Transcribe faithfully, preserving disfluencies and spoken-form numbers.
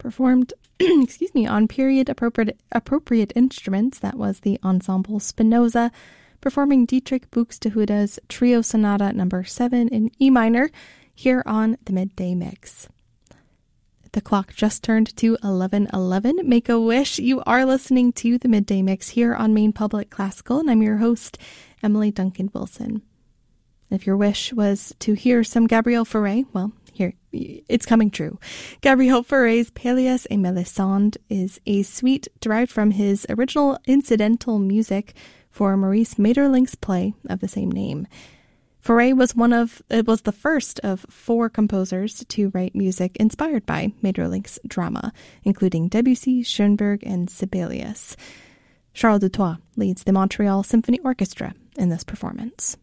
performed excuse me, on period appropriate, appropriate instruments. That was the Ensemble Spinoza, performing Dietrich Buxtehude's Trio Sonata number seven in E minor, here on the Midday Mix. The clock just turned to eleven eleven. Make a wish. You are listening to the Midday Mix here on Maine Public Classical, and I'm your host, Emily Duncan Wilson. If your wish was to hear some Gabriel Fauré, well, here, it's coming true. Gabriel Fauré's Pelléas et Mélisande is a suite derived from his original incidental music for Maurice Maeterlinck's play of the same name. Fauré was one of, it was the first of four composers to write music inspired by Maeterlinck's drama, including Debussy, Schoenberg, and Sibelius. Charles Dutoit leads the Montreal Symphony Orchestra in this performance.